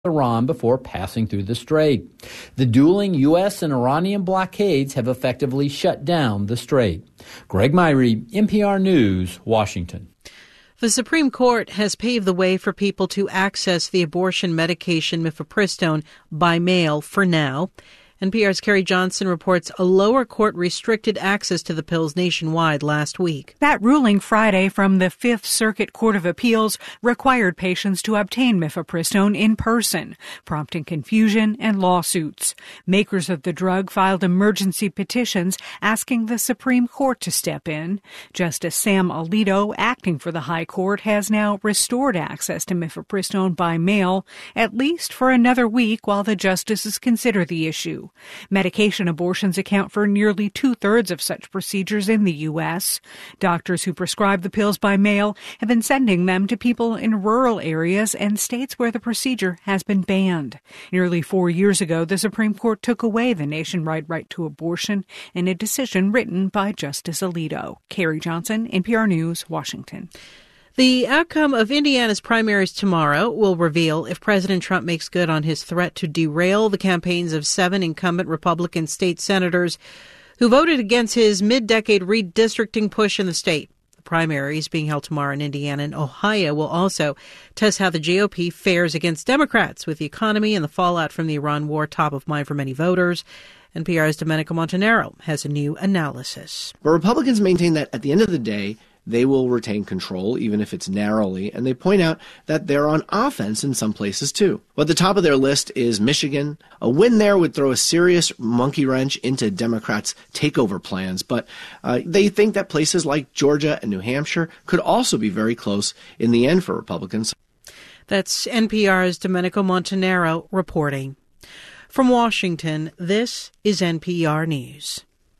Iran before passing through the strait. The dueling U.S. and Iranian blockades have effectively shut down the strait. Greg Myrie, NPR News, Washington. The Supreme Court has paved the way for people to access the abortion medication mifepristone by mail for now. NPR's Carrie Johnson reports a lower court restricted access to the pills nationwide last week. That ruling Friday from the Fifth Circuit Court of Appeals required patients to obtain mifepristone in person, prompting confusion and lawsuits. Makers of the drug filed emergency petitions asking the Supreme Court to step in. Justice Sam Alito, acting for the High Court, has now restored access to mifepristone by mail, at least for another week while the justices consider the issue. Medication abortions account for nearly 2/3 of such procedures in the U.S. Doctors who prescribe the pills by mail have been sending them to people in rural areas and states where the procedure has been banned. Nearly 4 years ago, the Supreme Court took away the nationwide right to abortion in a decision written by Justice Alito. Carrie Johnson, NPR News, Washington. The outcome of Indiana's primaries tomorrow will reveal if President Trump makes good on his threat to derail the campaigns of 7 incumbent Republican state senators who voted against his mid-decade redistricting push in the state. The primaries being held tomorrow in Indiana and Ohio will also test how the GOP fares against Democrats, with the economy and the fallout from the Iran war top of mind for many voters. NPR's Domenico Montanaro has a new analysis. But Republicans maintain that at the end of the day, they will retain control, even if it's narrowly, and they point out that they're on offense in some places, too. But the top of their list is Michigan. A win there would throw a serious monkey wrench into Democrats' takeover plans, but they think that places like Georgia and New Hampshire could also be very close in the end for Republicans. That's NPR's Domenico Montanaro reporting. From Washington, this is NPR News.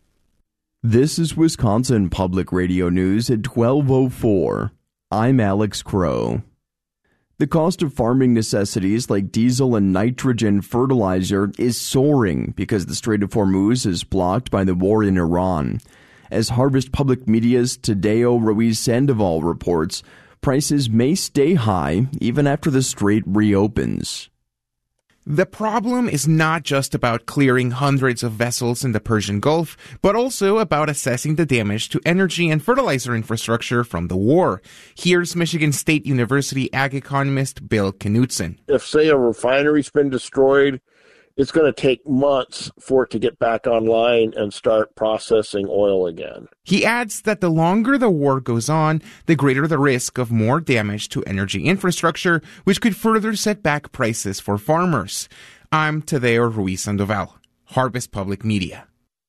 This is Wisconsin Public Radio News at 12:04. I'm Alex Crow. The cost of farming necessities like diesel and nitrogen fertilizer is soaring because the Strait of Hormuz is blocked by the war in Iran. As Harvest Public Media's Tadeo Ruiz Sandoval reports, prices may stay high even after the strait reopens. The problem is not just about clearing hundreds of vessels in the Persian Gulf, but also about assessing the damage to energy and fertilizer infrastructure from the war. Here's Michigan State University ag economist Bill Knutson. If, say, a refinery's been destroyed, it's going to take months for it to get back online and start processing oil again. He adds that the longer the war goes on, the greater the risk of more damage to energy infrastructure, which could further set back prices for farmers. I'm Tadeo Ruiz Sandoval, Harvest Public Media.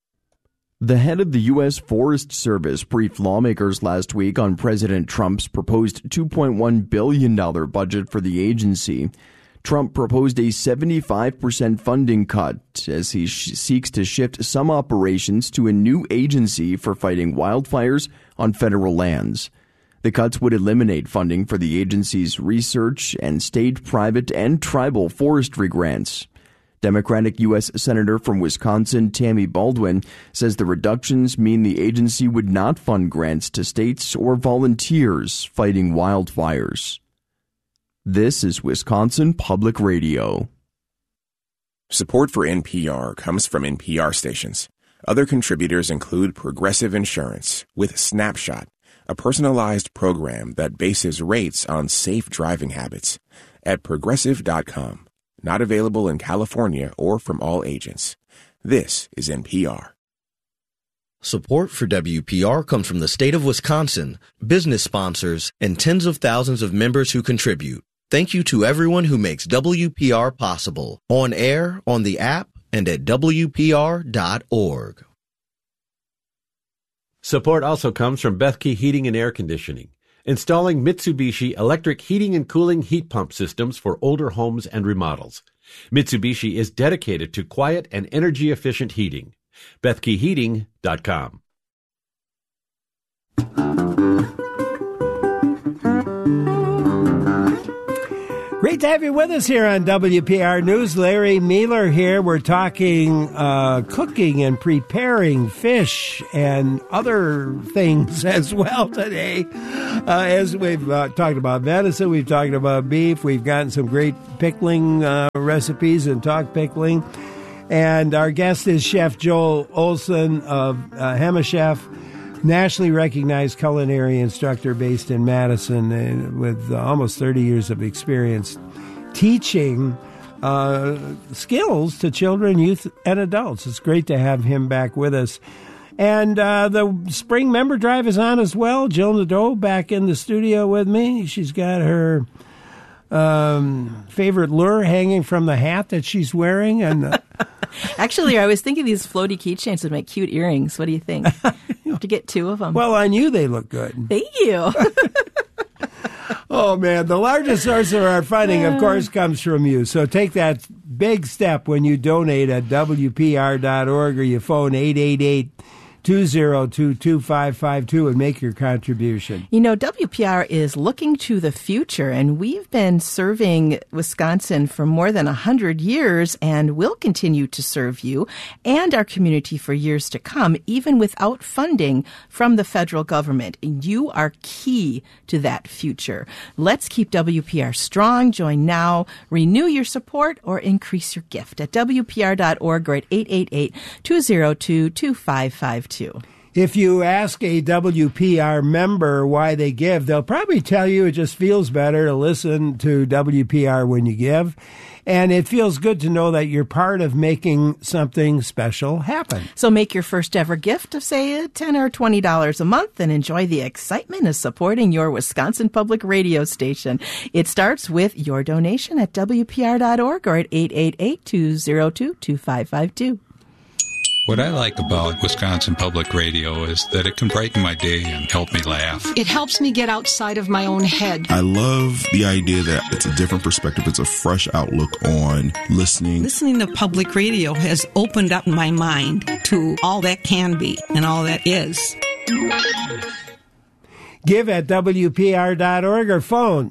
The head of the U.S. Forest Service briefed lawmakers last week on President Trump's proposed $2.1 billion budget for the agency. Trump proposed a 75% funding cut as he seeks to shift some operations to a new agency for fighting wildfires on federal lands. The cuts would eliminate funding for the agency's research and state, private, and tribal forestry grants. Democratic U.S. Senator from Wisconsin, Tammy Baldwin, says the reductions mean the agency would not fund grants to states or volunteers fighting wildfires. This is Wisconsin Public Radio. Support for NPR comes from NPR stations. Other contributors include Progressive Insurance with Snapshot, a personalized program that bases rates on safe driving habits, at Progressive.com. Not available in California or from all agents. This is NPR. Support for WPR comes from the state of Wisconsin, business sponsors, and tens of thousands of members who contribute. Thank you to everyone who makes WPR possible, on air, on the app, and at WPR.org. Support also comes from Bethke Heating and Air Conditioning, installing Mitsubishi electric heating and cooling heat pump systems for older homes and remodels. Mitsubishi is dedicated to quiet and energy-efficient heating. BethkeHeating.com. Great to have you with us here on WPR News. Larry Mueller here. We're talking cooking and preparing fish and other things as well today. As we've talked about venison, we've talked about beef. We've gotten some great pickling recipes and talk pickling. And our guest is Chef Joel Olson of Hema-Chef, nationally recognized culinary instructor based in Madison with almost 30 years of experience teaching skills to children, youth, and adults. It's great to have him back with us. And the spring member drive is on as well. Jill Nadeau back in the studio with me. She's got her favorite lure hanging from the hat that she's wearing. And actually, I was thinking these floaty keychains would make cute earrings. What do you think? To get 2 of them. Well, on you they look good. Thank you. Oh, man. The largest source of our funding, of course, comes from you. So take that big step when you donate at WPR.org or you phone 888-202-2552 and make your contribution. You know, WPR is looking to the future, and we've been serving Wisconsin for more than 100 years and will continue to serve you and our community for years to come, even without funding from the federal government. And you are key to that future. Let's keep WPR strong. Join now, renew your support, or increase your gift at WPR.org or at 888-202-2552. If you ask a WPR member why they give, they'll probably tell you it just feels better to listen to WPR when you give. And it feels good to know that you're part of making something special happen. So make your first ever gift of, say, $10 or $20 a month and enjoy the excitement of supporting your Wisconsin public radio station. It starts with your donation at WPR.org or at 888-202-2552. What I like about Wisconsin Public Radio is that it can brighten my day and help me laugh. It helps me get outside of my own head. I love the idea that it's a different perspective. It's a fresh outlook on listening. Listening to public radio has opened up my mind to all that can be and all that is. Give at WPR.org or phone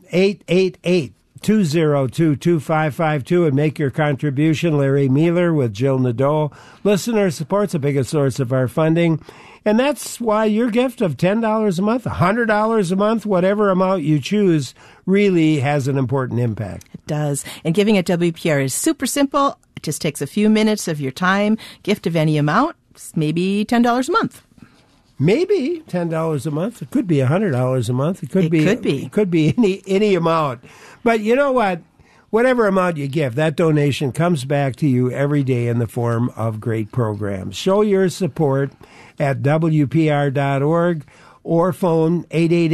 888-202-2552 and make your contribution. Larry Mueller with Jill Nadeau. Listener support's the biggest source of our funding. And that's why your gift of $10 a month, $100 a month, whatever amount you choose, really has an important impact. It does. And giving at WPR is super simple. It just takes a few minutes of your time. Gift of any amount, maybe $10 a month. Maybe $10 a month. It could be $100 a month. It could be any amount. But you know what? Whatever amount you give, that donation comes back to you every day in the form of great programs. Show your support at WPR.org or phone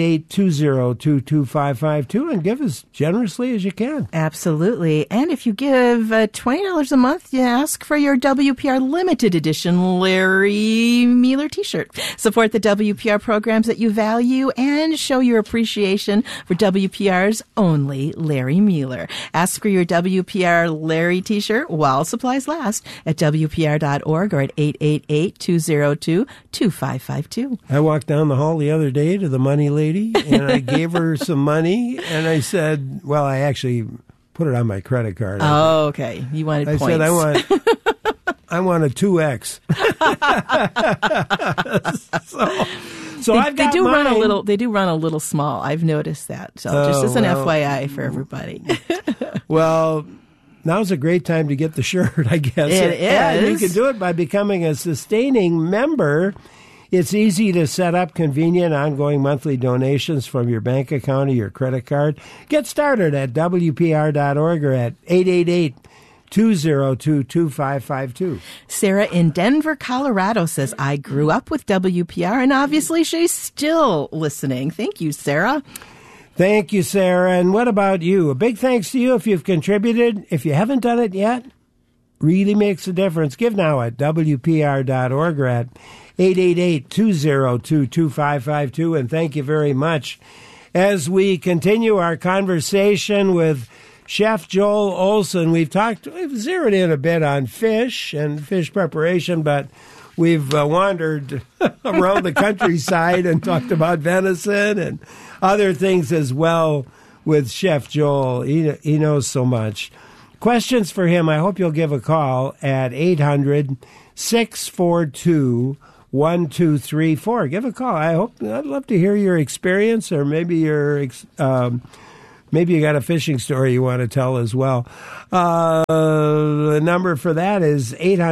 888-202-2552 and give as generously as you can. Absolutely. And if you give $20 a month, you ask for your WPR limited edition Larry Mueller t-shirt. Support the WPR programs that you value and show your appreciation for WPR's only Larry Mueller. Ask for your WPR Larry t-shirt while supplies last at WPR.org or at 888-202-2552. I walked down the hall the other day to the money lady, and I gave her some money, and I said, well, I actually put it on my credit card. Oh, okay. You wanted points. I said, I want a 2X. So I've got they do mine. They do run a little small. I've noticed that. So just as an FYI for everybody. Well, now's a great time to get the shirt, I guess. It is. And you can do it by becoming a sustaining member. It's easy to set up convenient ongoing monthly donations from your bank account or your credit card. Get started at WPR.org or at 888-202-2552. Sarah in Denver, Colorado says, I grew up with WPR and obviously she's still listening. Thank you, Sarah. Thank you, Sarah. And what about you? A big thanks to you if you've contributed. If you haven't done it yet, really makes a difference. Give now at WPR.org or at 888-202-2552. And thank you very much. As we continue our conversation with Chef Joel Olson, we've zeroed in a bit on fish and fish preparation, but we've wandered around the countryside and talked about venison and other things as well with Chef Joel. He knows so much. Questions for him, I hope you'll give a call at 800-642-1234. Give a call. I'd love to hear your experience, or maybe maybe you got a fishing story you want to tell as well. The number for that is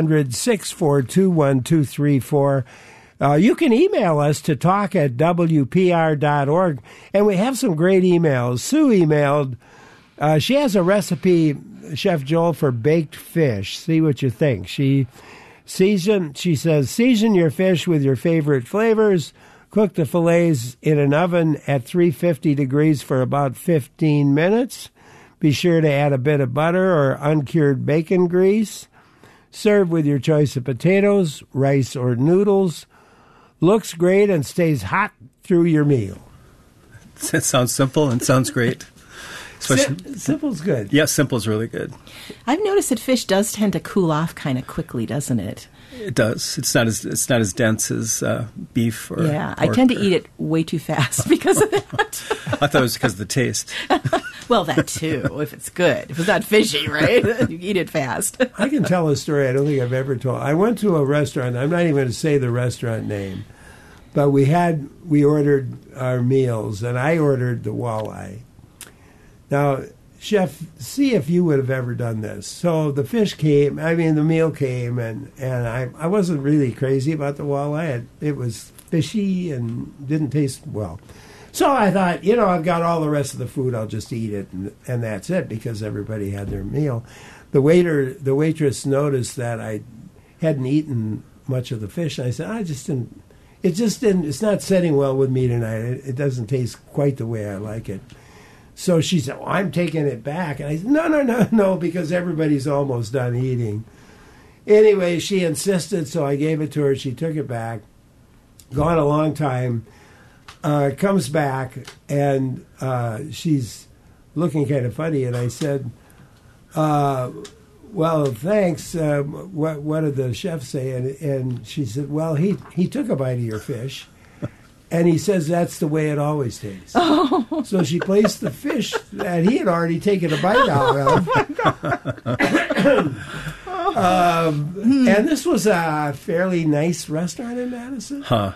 800-642-1234. You can email us to talk@wpr.org, and we have some great emails. Sue emailed. She has a recipe, Chef Joel, for baked fish. See what you think. She says, season your fish with your favorite flavors. Cook the fillets in an oven at 350 degrees for about 15 minutes. Be sure to add a bit of butter or uncured bacon grease. Serve with your choice of potatoes, rice, or noodles. Looks great and stays hot through your meal. It sounds simple and sounds great. Simple's good. Yeah, simple's really good. I've noticed that fish does tend to cool off kind of quickly, doesn't it? It does. It's not as dense as beef or pork. I tend to eat it way too fast because of that. I thought it was because of the taste. Well, that too, if it's good. If it's not fishy, right? You eat it fast. I can tell a story I don't think I've ever told. I went to a restaurant. I'm not even going to say the restaurant name. But we ordered our meals, and I ordered the walleye. Now, Chef, see if you would have ever done this. So the the meal came, and I wasn't really crazy about the walleye. It was fishy and didn't taste well. So I thought, I've got all the rest of the food, I'll just eat it, and that's it, because everybody had their meal. The waitress noticed that I hadn't eaten much of the fish, and I said, it's not setting well with me tonight. It doesn't taste quite the way I like it. So she said, well, I'm taking it back. And I said, no, because everybody's almost done eating. Anyway, she insisted, so I gave it to her. She took it back. Gone a long time. Comes back, and she's looking kind of funny. And I said, well, thanks. What did the chef say? And she said, well, he took a bite of your fish. And he says that's the way it always tastes. Oh. So she placed the fish that he had already taken a bite out of. And this was a fairly nice restaurant in Madison. Huh.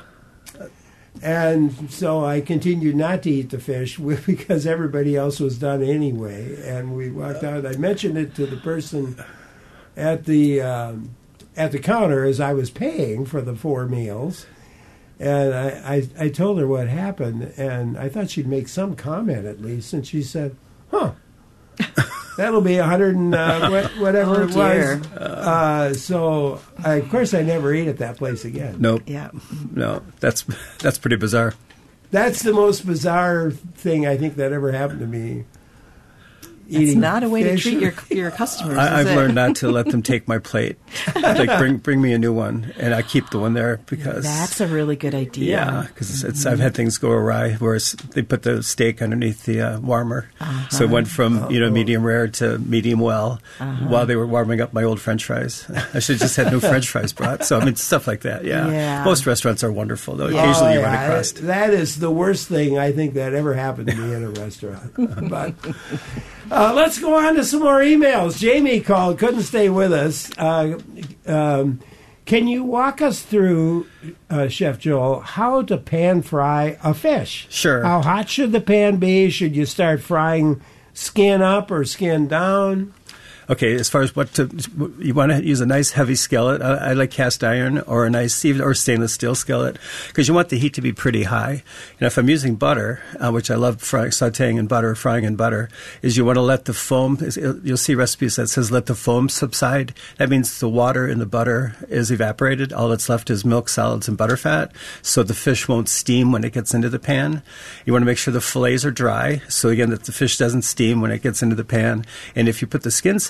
And so I continued not to eat the fish because everybody else was done anyway. And we walked out. I mentioned it to the person at the counter as I was paying for the 4 meals. And I told her what happened, and I thought she'd make some comment at least. And she said, that'll be 100 and whatever it was. So, of course, I never ate at that place again. Nope. Yeah. No, that's pretty bizarre. That's the most bizarre thing I think that ever happened to me. It's not a way to treat your customers. I've learned not to let them take my plate. Like bring me a new one, and I keep the one there because that's a really good idea. Yeah, because I've had things go awry where they put the steak underneath the warmer, so it went from medium rare to medium well while they were warming up my old French fries. I should have just had new French fries brought. So stuff like that. Yeah. Most restaurants are wonderful, though. Occasionally you run across. That is the worst thing I think that ever happened to me in a restaurant. But. Let's go on to some more emails. Jamie called, couldn't stay with us. Can you walk us through, Chef Joel, how to pan fry a fish? Sure. How hot should the pan be? Should you start frying skin up or skin down? Okay, as far as you want to use a nice heavy skillet. I like cast iron or a nice or stainless steel skillet because you want the heat to be pretty high. And if I'm using butter, which I love sautéing in butter, frying in butter, is you want to let the foam. You'll see recipes that says let the foam subside. That means the water in the butter is evaporated. All that's left is milk solids and butter fat, so the fish won't steam when it gets into the pan. You want to make sure the fillets are dry, so again that the fish doesn't steam when it gets into the pan. And if you put the skin side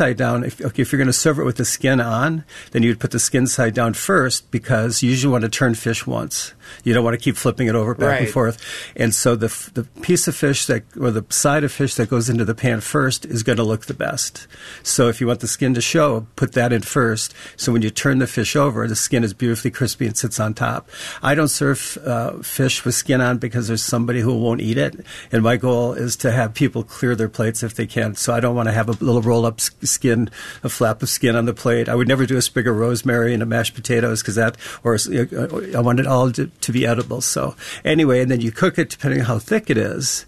side down. If you're going to serve it with the skin on, then you'd put the skin side down first, because you usually want to turn fish once. You don't want to keep flipping it over back and forth. And so the piece of fish or the side of fish that goes into the pan first is going to look the best. So if you want the skin to show, put that in first. So when you turn the fish over, the skin is beautifully crispy and sits on top. I don't serve fish with skin on because there's somebody who won't eat it. And my goal is to have people clear their plates if they can. So I don't want to have a little roll-up skin, a flap of skin on the plate. I would never do a sprig of rosemary and a mashed potatoes, because I want it all to be edible. So anyway, and then you cook it depending on how thick it is.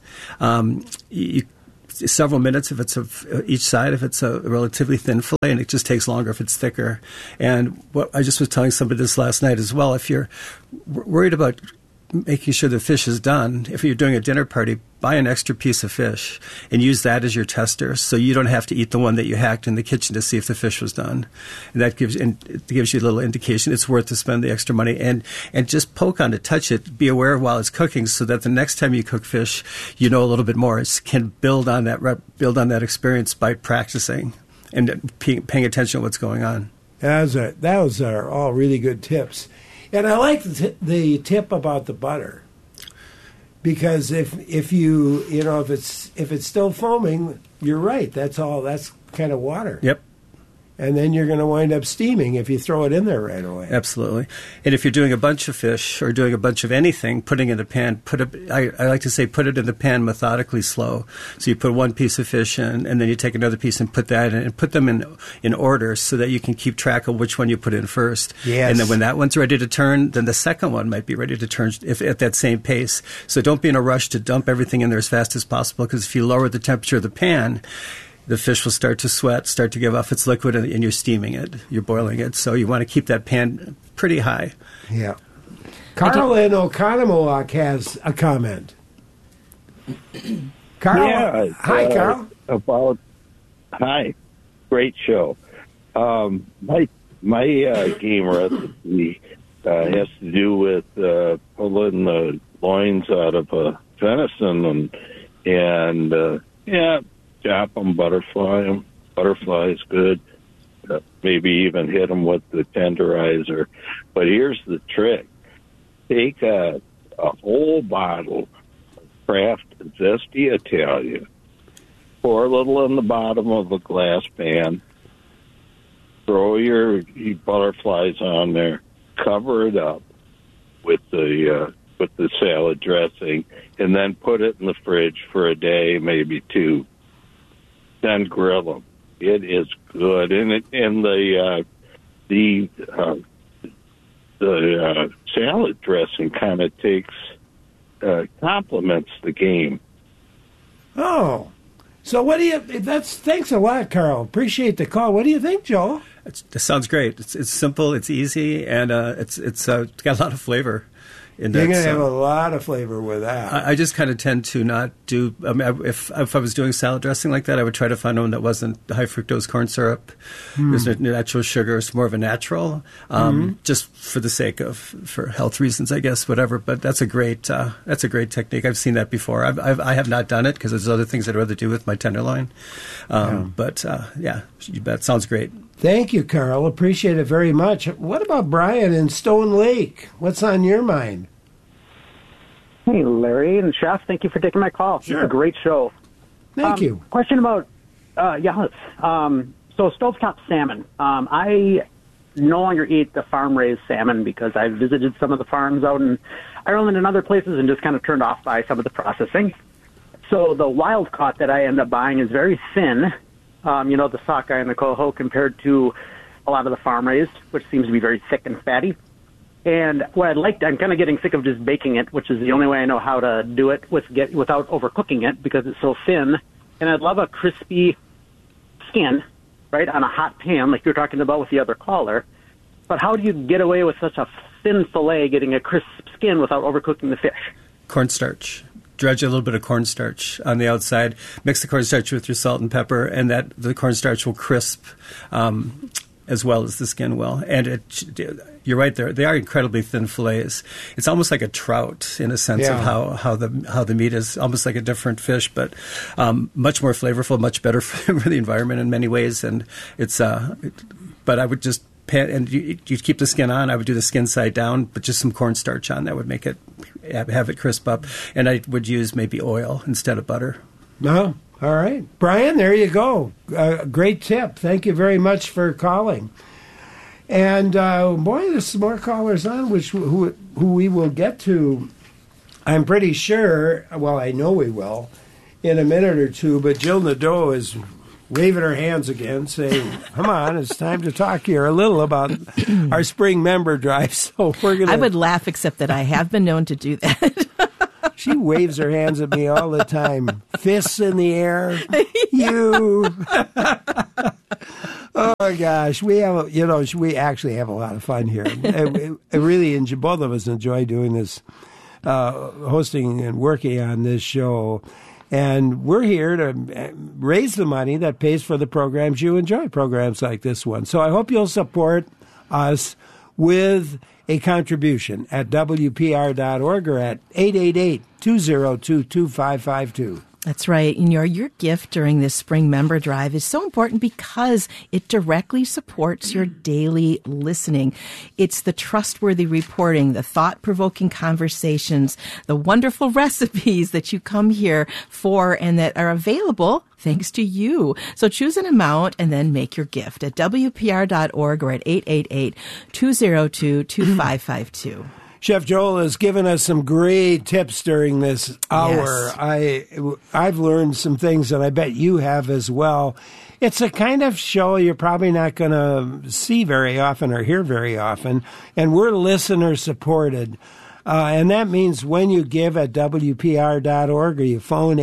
Several minutes if it's of each side, if it's a relatively thin fillet, and it just takes longer if it's thicker. And what I just was telling somebody this last night as well, if you're worried about making sure the fish is done, if you're doing a dinner party, buy an extra piece of fish and use that as your tester, so you don't have to eat the one that you hacked in the kitchen to see if the fish was done. And that gives you a little indication it's worth to spend the extra money, and just poke on it, touch it, be aware while it's cooking, so that the next time you cook fish, you know a little bit more. It can build on that experience by practicing and paying attention to what's going on. Those are all really good tips. And I like the tip about the butter, because if it's still foaming, you're right. That's kind of water. Yep. And then you're going to wind up steaming if you throw it in there right away. Absolutely. And if you're doing a bunch of fish or doing a bunch of anything, putting it in the pan, I like to say put it in the pan methodically slow. So you put one piece of fish in, and then you take another piece and put that in, and put them in order so that you can keep track of which one you put in first. Yes. And then when that one's ready to turn, then the second one might be ready to turn at that same pace. So don't be in a rush to dump everything in there as fast as possible, because if you lower the temperature of the pan, the fish will start to sweat, start to give off its liquid, and you're steaming it, you're boiling it. So you want to keep that pan pretty high. Yeah. Carl in Oconomowoc has a comment. Carl? Yeah, hi, Carl. Hi. Great show. My game recipe has to do with pulling the loins out of a venison and chop them, butterfly them. Butterfly is good. Maybe even hit them with the tenderizer. But here's the trick. Take a whole bottle of Kraft Zesty Italian, pour a little in the bottom of a glass pan, throw your butterflies on there, cover it up with the salad dressing, and then put it in the fridge for a day, maybe two. Then grill them. It is good, and the salad dressing kind of complements the game. Oh, so what do you? Thanks a lot, Carl. Appreciate the call. What do you think, Joel? It sounds great. It's simple, it's easy, and it's got a lot of flavor. You're going to have a lot of flavor with that. I just kind of tend to not do. I mean, if I was doing salad dressing like that, I would try to find one that wasn't high fructose corn syrup. There's no natural sugar. It's more of a natural, just for the sake of for health reasons, I guess. Whatever. But that's a great technique. I've seen that before. I have not done it because there's other things I'd rather do with my tenderloin. But you bet. Sounds great. Thank you, Carl. Appreciate it very much. What about Brian in Stone Lake? What's on your mind? Hey, Larry and Chef. Thank you for taking my call. Sure. It's a great show. Thank you. Question about, so stovetop salmon. I no longer eat the farm-raised salmon because I visited some of the farms out in Ireland and other places and just kind of turned off by some of the processing. So the wild caught that I end up buying is very thin. The sockeye and the coho compared to a lot of the farm-raised, which seems to be very thick and fatty. And what I'm kind of getting sick of just baking it, which is the only way I know how to do it without overcooking it because it's so thin. And I'd love a crispy skin, right, on a hot pan like you're talking about with the other caller. But how do you get away with such a thin fillet getting a crisp skin without overcooking the fish? Cornstarch. Dredge a little bit of cornstarch on the outside. Mix the cornstarch with your salt and pepper, and the cornstarch will crisp and as well as the skin will. And you're right there; they are incredibly thin fillets. It's almost like a trout in a sense of how the meat is almost like a different fish, but much more flavorful, much better for the environment in many ways. And it's but I would just and you keep the skin on. I would do the skin side down, but just some cornstarch on. That would make it have it crisp up. And I would use maybe oil instead of butter. No. All right. Brian, there you go. Great tip. Thank you very much for calling. And, boy, there's some more callers on, who we will get to, I'm pretty sure, well, I know we will, in a minute or two, but Jill Nadeau is waving her hands again, saying, come on, it's time to talk here a little about our spring member drive. So we're going to... I would laugh, except that I have been known to do that. She waves her hands at me all the time. Fists in the air. You. Oh, gosh. We actually have a lot of fun here. I really enjoy, both of us enjoy doing this, hosting and working on this show. And we're here to raise the money that pays for the programs you enjoy, programs like this one. So I hope you'll support us with a contribution at WPR.org or at 888-202-2552. That's right. And your gift during this spring member drive is so important because it directly supports your daily listening. It's the trustworthy reporting, the thought-provoking conversations, the wonderful recipes that you come here for and that are available thanks to you. So choose an amount and then make your gift at WPR.org or at 888-202-2552. Chef Joel has given us some great tips during this hour. Yes. I've learned some things, and I bet you have as well. It's a kind of show you're probably not going to see very often or hear very often, and we're listener-supported. And that means when you give at WPR.org or you phone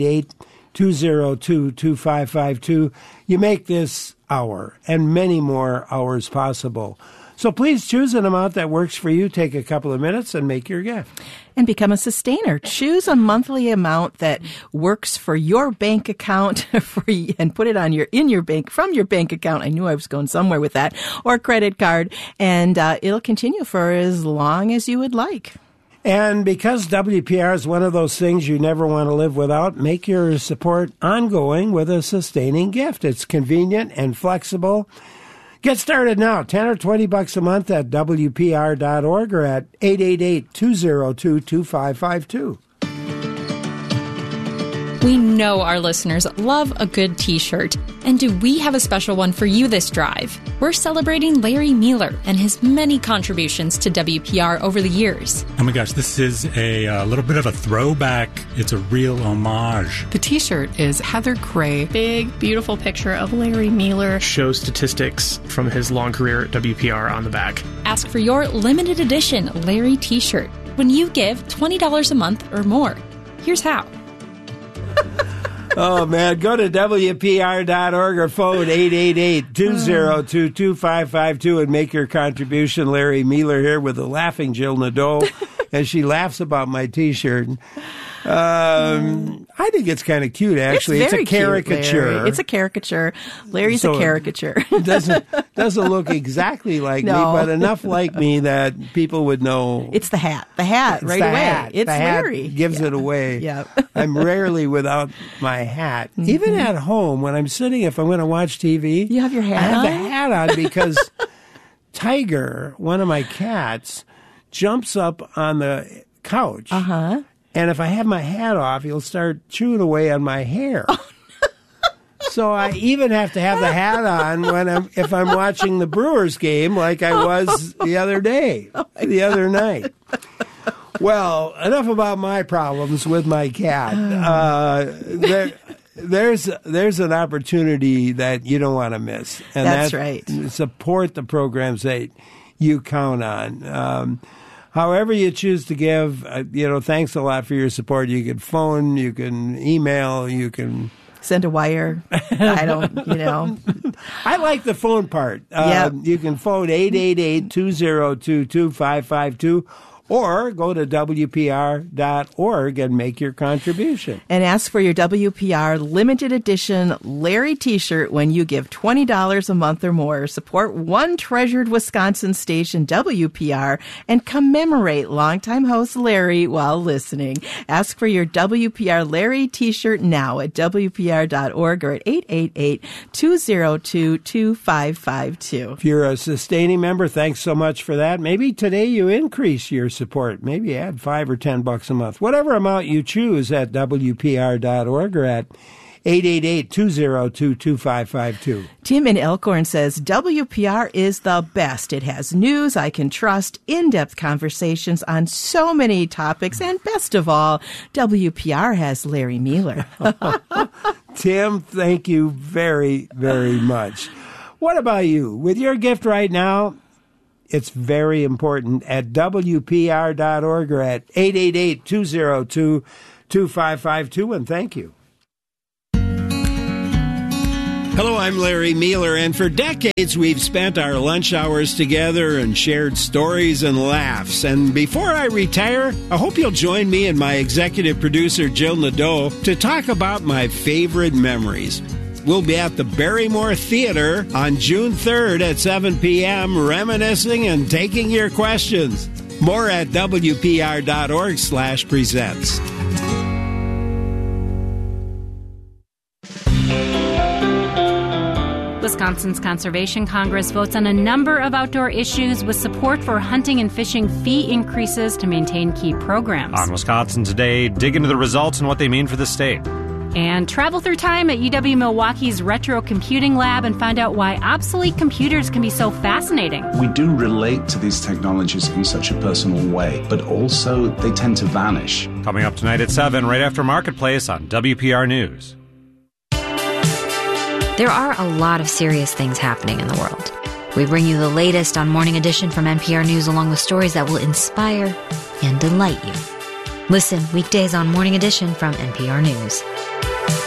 888-202-2552, you make this hour and many more hours possible. So please choose an amount that works for you. Take a couple of minutes and make your gift. And become a sustainer. Choose a monthly amount that works for your bank account and put it on from your bank account. I knew I was going somewhere with that, or credit card, and it'll continue for as long as you would like. And because WPR is one of those things you never want to live without, make your support ongoing with a sustaining gift. It's convenient and flexible. Get started now, $10 or $20 a month at WPR.org or at 888-202-2552. We know our listeners love a good T-shirt. And do we have a special one for you this drive? We're celebrating Larry Mueller and his many contributions to WPR over the years. Oh my gosh, this is a little bit of a throwback. It's a real homage. The T-shirt is Heather Gray. Big, beautiful picture of Larry Mueller. Shows statistics from his long career at WPR on the back. Ask for your limited edition Larry T-shirt when you give $20 a month or more. Here's how. Oh, man. Go to WPR.org or phone 888-202-2552 and make your contribution. Larry Mueller here with the laughing Jill Nadeau, and she laughs about my T-shirt. I think it's kind of cute, actually. It's a caricature. Cute, it's a caricature. Larry's a caricature. It doesn't look exactly like me, but enough like me that people would know. It's the hat. The hat, right away. Hat. It's the Larry. Hat gives it away. Yeah. I'm rarely without my hat. Mm-hmm. Even at home, when I'm sitting, if I'm going to watch TV. You have your hat on? I have the hat on because Tiger, one of my cats, jumps up on the couch. Uh-huh. And if I have my hat off, he'll start chewing away on my hair. Oh, no. So I even have to have the hat on if I'm watching the Brewers game, like I was the other night. Well, enough about my problems with my cat. There's an opportunity that you don't want to miss, and that's right. Support the programs that you count on. However you choose to give, thanks a lot for your support. You can phone, you can email, you can send a wire. I don't, I like the phone part. You can phone 888-202-2552, or go to WPR.org and make your contribution. And ask for your WPR limited edition Larry t-shirt when you give $20 a month or more. Support one treasured Wisconsin station, WPR, and commemorate longtime host Larry while listening. Ask for your WPR Larry t-shirt now at WPR.org or at 888-202-2552. If you're a sustaining member, thanks so much for that. Maybe today you increase your support. Maybe add $5 or $10 a month. Whatever amount you choose at WPR.org or at 888-202-2552. Tim in Elkhorn says, WPR is the best. It has news I can trust, in-depth conversations on so many topics, and best of all, WPR has Larry Mealer. Tim, thank you very, very much. What about you? With your gift right now, it's very important at WPR.org or at 888-202-2552, and thank you. Hello, I'm Larry Mealer, and for decades we've spent our lunch hours together and shared stories and laughs. And before I retire, I hope you'll join me and my executive producer, Jill Nadeau, to talk about my favorite memories. We'll be at the Barrymore Theater on June 3rd at 7 p.m., reminiscing and taking your questions. More at WPR.org/presents. Wisconsin's Conservation Congress votes on a number of outdoor issues with support for hunting and fishing fee increases to maintain key programs. On Wisconsin Today, dig into the results and what they mean for the state. And travel through time at UW Milwaukee's Retro Computing Lab and find out why obsolete computers can be so fascinating. We do relate to these technologies in such a personal way, but also they tend to vanish. Coming up tonight at 7, right after Marketplace on WPR News. There are a lot of serious things happening in the world. We bring you the latest on Morning Edition from NPR News, along with stories that will inspire and delight you. Listen weekdays on Morning Edition from NPR News.